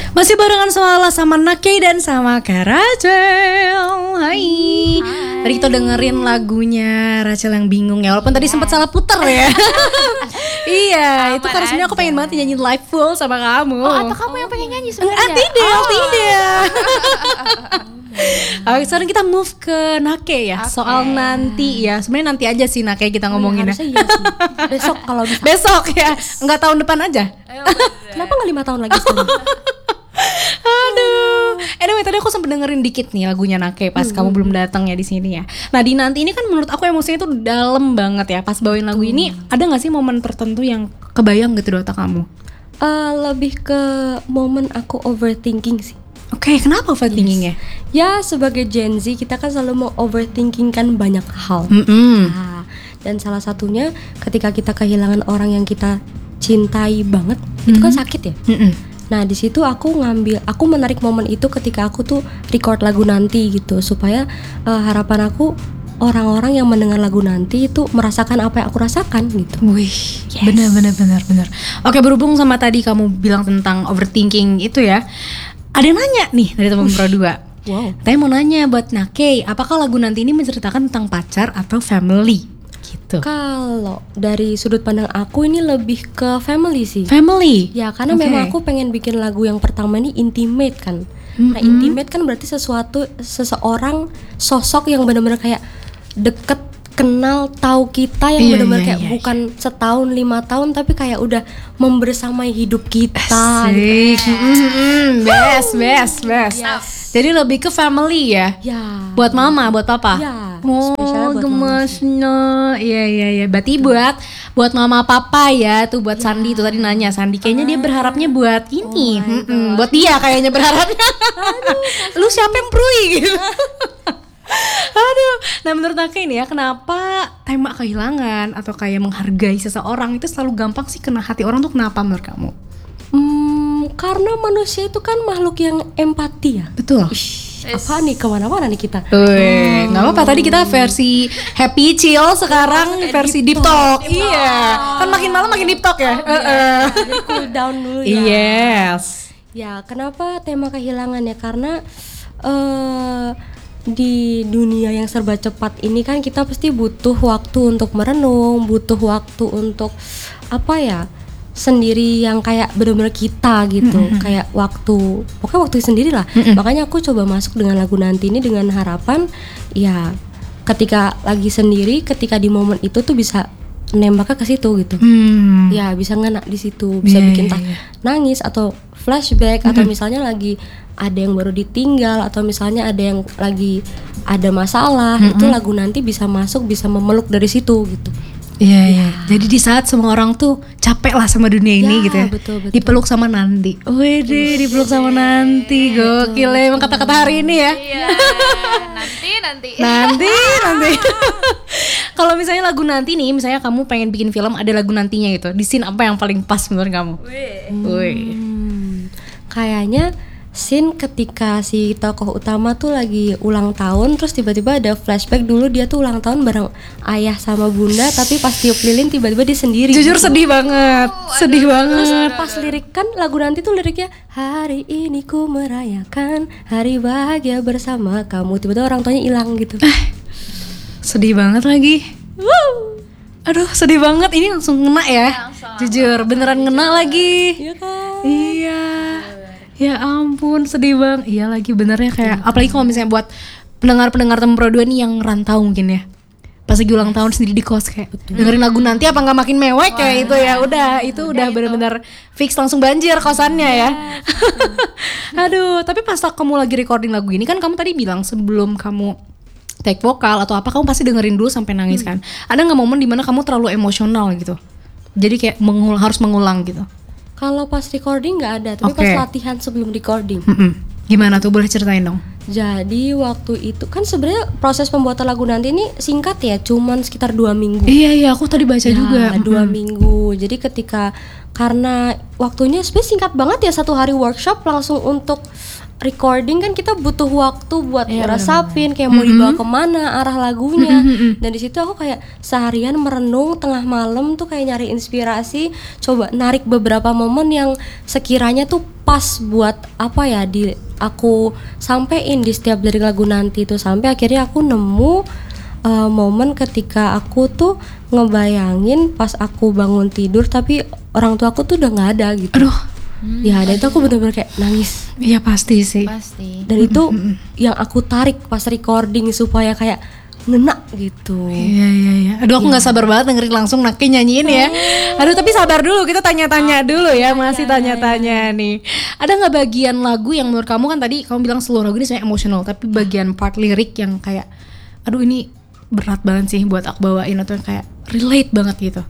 Masih barengan sama Nakei dan sama Kak Rachel. Hai. Tadi kita dengerin lagunya Rachel yang bingung ya, walaupun tadi sempat salah puter ya. Iya, itu karena sebenarnya aku pengen banget nyanyi live full sama kamu. Oh, atau kamu yang pengen nyanyi sebenarnya? Tidak. Oke, sekarang kita move ke Nakei ya. Soal nanti ya. Sebenarnya nanti aja sih Nakei kita ngomongin ya. Iya sih. Besok kalau bisa. Besok ya. Enggak tahun depan aja. Kenapa nggak 5 tahun lagi sekarang? Aduh. Anyway, tadi aku sempat dengerin dikit nih lagunya Nakei pas kamu belum datang ya di sini ya. Nah, di nanti ini kan menurut aku emosinya tuh dalam banget ya. Pas bawain lagu ini, ada nggak sih momen tertentu yang kebayang gitu di otak kamu? Lebih ke momen aku overthinking sih. Oke, kenapa overthinking ya? Ya sebagai Gen Z kita kan selalu mau overthinking kan banyak hal. Nah, dan salah satunya ketika kita kehilangan orang yang kita cintai banget, itu kan sakit ya. Nah di situ aku menarik momen itu ketika aku tuh record lagu nanti gitu, supaya harapan aku orang-orang yang mendengar lagu nanti itu merasakan apa yang aku rasakan gitu. Wih, benar. Oke, berhubung sama tadi kamu bilang tentang overthinking itu ya, ada yang nanya nih dari teman berdua. Wow. Saya mau nanya buat Nakei, apakah lagu nanti ini menceritakan tentang pacar atau family? Gitu. Kalau dari sudut pandang aku ini lebih ke family sih. Family? Ya karena memang aku pengen bikin lagu yang pertama ini intimate kan. Nah intimate kan berarti seseorang sosok yang benar-benar kayak deket, kenal, tahu kita yang benar-benar kayak bukan setahun 5 tahun tapi kayak udah membersamai hidup kita. Asik. Best. Yes. Jadi lebih ke family ya? Ya. Buat mama, buat papa? Ya. Oh, Spesialnya buat gemasnya. Iya. Berarti buat mama papa ya, tuh buat Sandi tuh tadi nanya. Sandi kayaknya dia berharapnya buat ini. Buat dia kayaknya berharapnya. Lu siapa yang perui gitu. Aduh. Nah menurut Nakei ini ya, kenapa tema kehilangan atau kayak menghargai seseorang itu selalu gampang sih kena hati orang tuh, kenapa menurut kamu? Karena manusia itu kan makhluk yang empati ya. Betul. Apa nih, kemana-mana nih kita. Nggak apa-apa, tadi kita versi happy chill, sekarang versi deep talk. Iya, kan makin malam makin deep talk ya. Jadi cool down dulu ya. Yes. Ya kenapa tema kehilangan ya, karena di dunia yang serba cepat ini kan kita pasti butuh waktu untuk merenung, butuh waktu untuk sendiri yang kayak benar-benar kita gitu, kayak pokoknya waktu sendiri lah. Makanya aku coba masuk dengan lagu nanti ini dengan harapan ya ketika lagi sendiri, ketika di momen itu tuh bisa nembaknya ke situ gitu. Ya bisa ngena di situ, bisa bikin nangis atau flashback atau misalnya lagi ada yang baru ditinggal atau misalnya ada yang lagi ada masalah, itu lagu nanti bisa masuk, bisa memeluk dari situ gitu. Iya. Jadi di saat semua orang tuh capek lah sama dunia ini gitu ya. Betul. Dipeluk sama Nanti. Wede, dipeluk sama Nanti. Gokil ya emang kata-kata hari ini ya. Iya. Nanti. Kalau misalnya lagu nanti nih, misalnya kamu pengen bikin film ada lagu nantinya gitu, di scene apa yang paling pas menurut kamu? Kayaknya scene ketika si tokoh utama tuh lagi ulang tahun, terus tiba-tiba ada flashback dulu dia tuh ulang tahun bareng ayah sama bunda, tapi pas tiup lilin tiba-tiba dia sendiri. Jujur sedih banget. Terus pas lirik kan lagu nanti tuh liriknya, hari ini ku merayakan hari bahagia bersama kamu, tiba-tiba orang tuanya hilang gitu. Sedih banget lagi. Aduh, sedih banget. Ini langsung ngena ya. Jujur, beneran ngena lagi. Iya kan? Iya. Ya ampun, sedih banget. Iya lagi benernya kayak apalagi kalau misalnya buat pendengar-pendengar Tempro 2 nih yang rantau mungkin ya. Pas lagi ulang tahun sendiri di kos kayak dengerin lagu nanti apa nggak makin mewek kayak itu ya. Itu udah bener-bener fix langsung banjir kosannya ya. Aduh, tapi pas kamu lagi recording lagu ini kan kamu tadi bilang sebelum kamu take vokal atau apa kamu pasti dengerin dulu sampai nangis kan. Ada nggak momen dimana kamu terlalu emosional gitu? Jadi kayak harus mengulang gitu. Kalau pas recording nggak ada, tapi pas latihan sebelum recording. Gimana tuh, boleh ceritain dong? Jadi waktu itu kan sebenarnya proses pembuatan lagu nanti ini singkat ya, cuman sekitar 2 minggu. Iya, aku tadi baca juga. 2 minggu. Jadi karena waktunya sebenarnya singkat banget ya, 1 hari workshop langsung untuk recording kan kita butuh waktu buat ngeresapin kayak mau dibawa kemana arah lagunya. Dan di situ aku kayak seharian merenung tengah malam tuh kayak nyari inspirasi, coba narik beberapa momen yang sekiranya tuh pas buat apa ya di aku sampein di setiap lirik lagu nanti itu, sampai akhirnya aku nemu momen ketika aku tuh ngebayangin pas aku bangun tidur tapi orang tua aku tuh udah nggak ada gitu. Aduh. Ya, dan itu aku bener-bener kayak nangis. Iya pasti sih. Pasti. Dan itu yang aku tarik pas recording supaya kayak ngena gitu. Iya. Aduh aku nggak sabar banget dengerin langsung Naki nyanyiin ya. Aduh tapi sabar dulu, kita tanya-tanya dulu ya, masih tanya-tanya nih. Ada nggak bagian lagu yang menurut kamu, kan tadi kamu bilang seluruh lagu ini sebenarnya emosional, tapi bagian part lirik yang kayak, aduh ini berat banget sih buat aku bawain atau yang kayak relate banget gitu?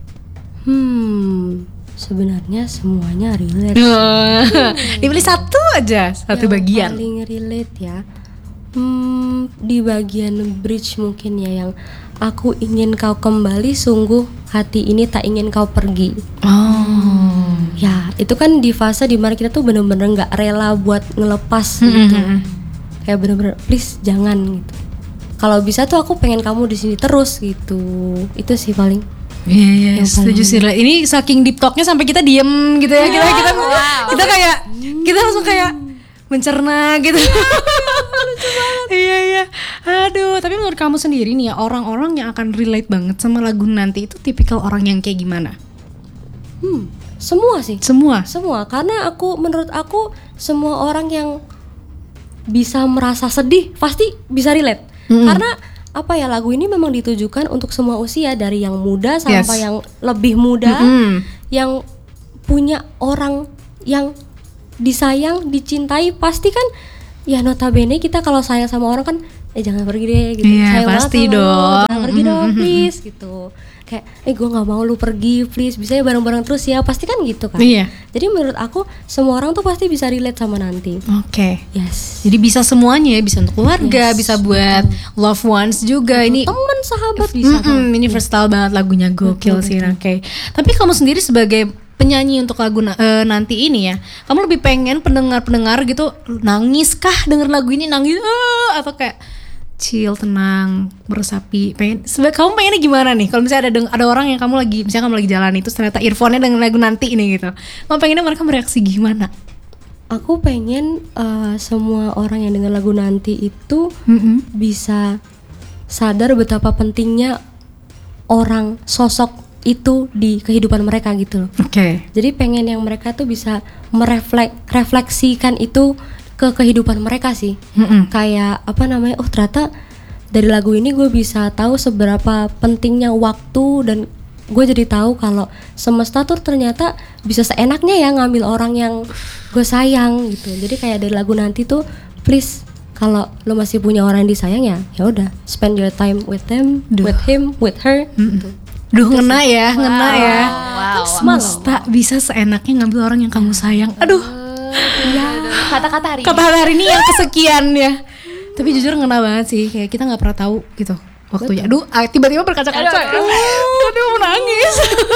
Sebenarnya semuanya relate. Dipilih satu aja, satu yang bagian. paling relate ya. Di bagian bridge mungkin ya, yang aku ingin kau kembali, sungguh hati ini tak ingin kau pergi. Ya itu kan di fase dimana kita tuh bener-bener nggak rela buat ngelepas gitu. Kayak bener-bener please jangan gitu. Kalau bisa tuh aku pengen kamu di sini terus gitu. Itu sih paling. Iya, setuju sih. Ini saking deep talknya sampai kita diem gitu ya. Kita kayak kita langsung kayak mencerna gitu. Iya. Aduh, tapi menurut kamu sendiri nih ya, orang-orang yang akan relate banget sama lagu nanti itu tipikal orang yang kayak gimana? Semua sih. Semua. Karena menurut aku semua orang yang bisa merasa sedih pasti bisa relate. Karena apa ya, lagu ini memang ditujukan untuk semua usia, dari yang muda sampai yang lebih muda, yang punya orang yang disayang, dicintai. Pasti kan ya notabene kita kalau sayang sama orang kan jangan pergi deh gitu. Sayang pasti dong. Jangan pergi dong please gitu. Kayak gue nggak mau lu pergi please, bisa ya bareng-bareng terus ya, pasti kan gitu kan. Iya. Jadi menurut aku semua orang tuh pasti bisa relate sama nanti. Oke. Yes. Jadi bisa semuanya, bisa untuk keluarga, bisa buat loved ones juga. Ini teman, sahabat bisa. ini versatile banget lagunya, gokil sih. Oke. Tapi kamu sendiri sebagai penyanyi untuk lagu nanti ini ya, kamu lebih pengen pendengar gitu nangis kah denger lagu ini, nangis atau kayak chill, tenang, meresapi? Kamu pengennya gimana nih? Kalau misalnya ada orang yang kamu lagi jalan itu ternyata earphone-nya dengan lagu nanti ini gitu, kamu pengennya mereka mereaksi gimana? Aku pengen semua orang yang dengar lagu nanti itu bisa sadar betapa pentingnya orang sosok itu di kehidupan mereka gitu loh. Oke. Jadi pengen yang mereka tuh bisa merefleksikan itu ke kehidupan mereka sih. Kayak apa namanya, ternyata dari lagu ini gue bisa tahu seberapa pentingnya waktu, dan gue jadi tahu kalau semesta tuh ternyata bisa seenaknya ya ngambil orang yang gue sayang gitu. Jadi kayak dari lagu nanti tuh, please kalau lo masih punya orang yang disayang ya udah spend your time with them, with him, with her gitu. Ngena ya. Wow. Semesta bisa seenaknya ngambil orang yang kamu sayang. Aduh. Kata-kata hari ini yang kesekian ya. Tapi jujur ngena banget sih, kayak kita nggak pernah tahu gitu waktunya. Aduh, tiba-tiba berkaca-kaca. Aduh, mau nangis.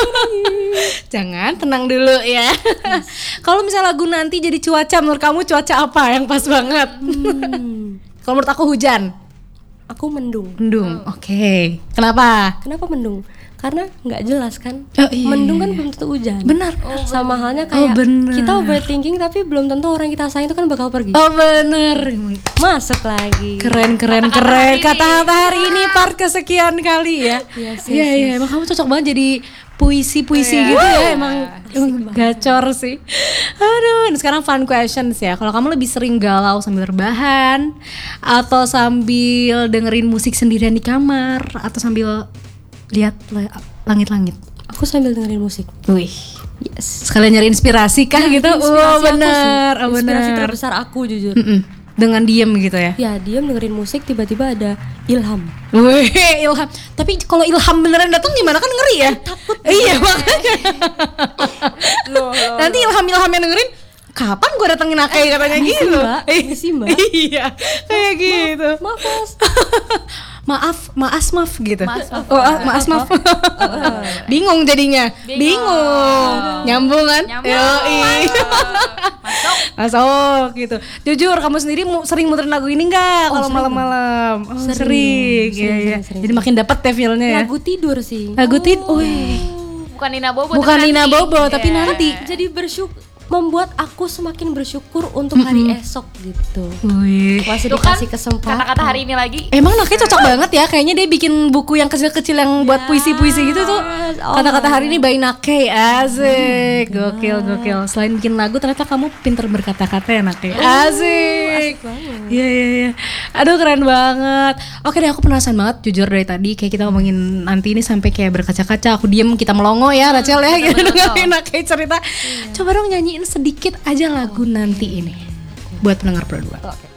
Jangan, tenang dulu ya. Kalau misalnya lagu nanti jadi cuaca, menurut kamu cuaca apa yang pas banget? Kalau menurut aku hujan. Aku mendung. Oke. Kenapa Mendung? Karena nggak jelas kan. Mendung kan belum tentu hujan. Benar. Sama halnya kayak kita overthinking tapi belum tentu orang kita sayang itu kan bakal pergi. Bener. Masuk lagi. Keren. Kata-kata hari ini part kesekian kali ya. Iya. Emang kamu cocok banget jadi puisi gitu ya. Emang gacor sih. Aduh, sekarang fun questions ya. Kalau kamu lebih sering galau sambil rebahan, atau sambil dengerin musik sendirian di kamar, atau sambil lihat langit-langit? Aku sambil dengerin musik. Wih. Yes. Sekalian nyari inspirasi kah gitu? Benar. Inspirasi terbesar aku jujur. Dengan diem gitu ya? Ya, diem dengerin musik, tiba-tiba ada ilham. Wih, ilham. Tapi kalau ilham beneran datang gimana, kan ngeri ya? Takut. Iya makanya. Nanti ilham yang dengerin, kapan gue datengin Akai katanya gitu. Misi mbak. Iya, kayak gitu. Maaf bos. maaf gitu. Maaf. Maaf. Bingung jadinya. Bingung. Nyambung kan? Yoi. Masuk gitu. Jujur kamu sendiri sering muterin lagu ini enggak kalau malam-malam? Sering. Iya. Jadi makin dapat ya feel-nya ya. Lagu tidur sih. Lagu tidur. Bukan Nina Bobo. Bukan Nina Bobo tapi nanti. Jadi membuat aku semakin bersyukur untuk hari esok gitu. Wih. Masih Itu kan dikasih kesempatan. kata-kata hari ini lagi. Emang Naknya cocok banget ya. Kayaknya dia bikin buku yang kecil-kecil yang buat puisi-puisi gitu tuh. Kata-kata hari ini by Nake. Asik. Gokil. Selain bikin lagu ternyata kamu pinter berkata-kata ya Nake. Asik. Iya. Aduh keren banget. Oke deh aku penasaran banget jujur dari tadi. Kayak kita ngomongin nanti ini sampai kayak berkaca-kaca. Aku diem kita melongo ya Rachel ya. Gitu dengerin Nake cerita. Coba dong nyanyiin sedikit aja lagu nanti ini buat pendengar Pro 2.